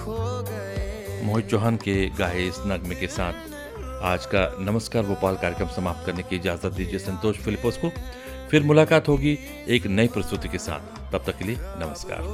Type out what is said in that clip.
मोहित चौहान के गाए इस नगमे के साथ आज का नमस्कार भोपाल कार्यक्रम समाप्त करने की इजाजत दीजिए संतोष फिलिपोस को। फिर मुलाकात होगी एक नई प्रस्तुति के साथ। तब तक के लिए नमस्कार।